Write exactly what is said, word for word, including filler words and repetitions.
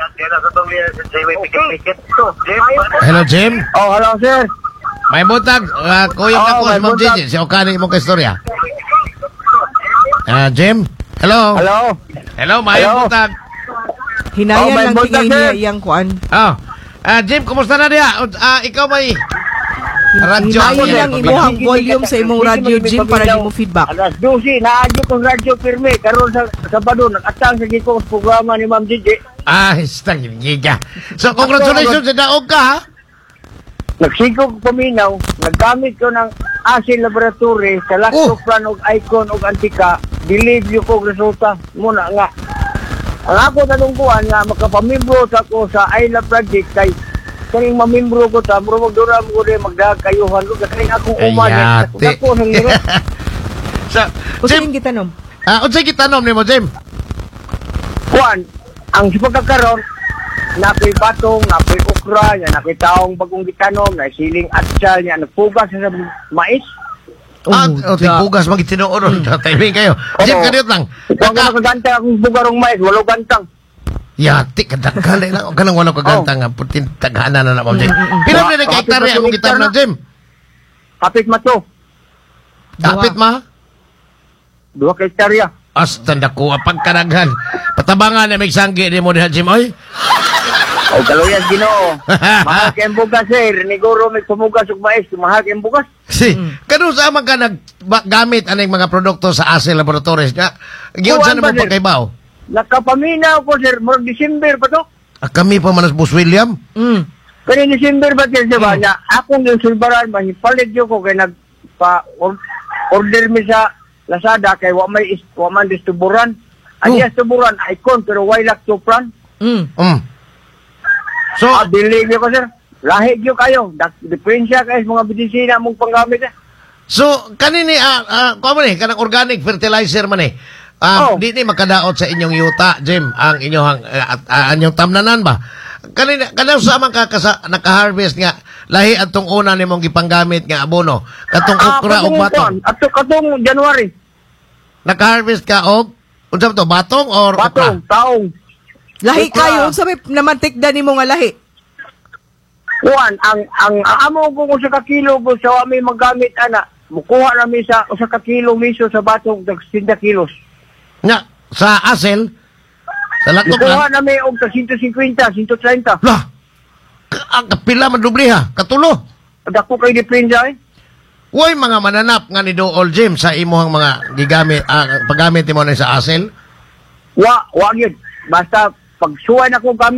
Hello, Jim. Oh, hello, sir. May butag, uh, kuya Oo, ka ko, may Ma'am butag. Gigi, si Okani mo ka istorya. Ah, Jim? Hello? Hello. Hello, may Hello? butag. Hinayan Oh, may lang bunta, tingay sir. niya iyang kuan. Oh. Ah, Jim, kumusta na diya? O, Ah, ikaw may radyo. Hinayan Ako, lang Jim. imuhang volume sa imong radio, Jim, para di mo feedback. Alas dosi, naadyo kong radyo pirme. Karoon sa Sabado, nag-atang sa gikong programa ni Ma'am Gigi. Ah, istang giga. So, congratulations sa daog ka, ha? Nagsigog paminaw, naggamit ko ng asin laboratory sa Oh. lactoplan og icon og antika, believe you ko resulta muna nga. Ang ako tanungkuhan nga makapamimbro sa ko sa I Love Project kay kaning mamimbro ko ta muro magdura mo rin magdagayuhan ko kaning akong uman Ayate. ako nang niro. So, O Jim, sige gitanom. ah, unsay gitanom nimo, Jim? Kuan, ang sipagkakaroon napoy batong, napoy okra, yan napoy taong bagong gitanom, na siling atsal, yan nagpugas sa mais. Ah, Oh, oh, tibugas mag tinuoron. Timing kayo. Jim, Oo. kaniyot lang. Ikaw Naka, ka kagantang akong bugarong mais, walo gantang. yati, kadaghan lang. O kanang wala kagantang nga. Putin, taghanan na na, Ma'am Jim. Pila Wa- na na kapit kahektarya na akong tulig gitanom ka na, Jim? Kapit mato, Kapit, ma? dua ka hektarya. As, tanda ko, pagkaraghan. Patabangan na may sanggi ni mo diha, Jim, oy. O kaluyas ginoo. Mahal kayong bugas eh, riniguro may sumugas ug mais, mahal kayong bugas. Si, kano sa man ka naggamit aning mga produkto sa Asil Laboratories nga? Giyon sa Kuwan ba, naman sir? pagkaibaw? Nakapaminaw ko sir, murag December pa to. Ah, kami pa manas Boss William. Mm. Kani December ba sir, diba? Na akong yung sulbaran, mahipalit yun ko kay nagpa or, order mi sa Lazada kay wa may is- wa man distriburan. Ang Oh. distriburan icon pero why lactoplan? Mm. Mm. So, Ah, believe ko sir. Lahi gyo kayo. Dak- Diferensya kayo sa mga bidisina mong panggamit eh. so kanini ah uh, kuha mo ni kanang organic fertilizer man eh. Ah, Oh. di ni makadaot sa inyong yuta, Jim, ang inyong uh, uh, anyong tamnanan ba? Kanina kanaw sa man ka kasa, naka-harvest nga lahi atong una nimong gipanggamit nga abono, katong Ah, okra ug katong batong. kuwan, Ato katong January. Naka-harvest ka og unsa ba to, batong or Batong, okra? taong. Lahi Okra. kayo, unsa may namantikda nimo nga lahi? Kuan, ang ang ang amo ko kung sa kakilo ko sa wa may magamit ana. Mukuha na mi sa usa ka kilo miso sa batong dag sixty kilos. Nga sa Asil sa latok Mukuha lang. na mi og sa one fifty, one thirty. Lah. ka- Ang kapila man dubli ha, katulo. Dako kay diferensya eh. Way mga mananap nga ni Dool Jim sa imuhang mga gigamit ah, paggamit mo na sa Asil. Wa, wa gyud. Basta pag suway na ko gamit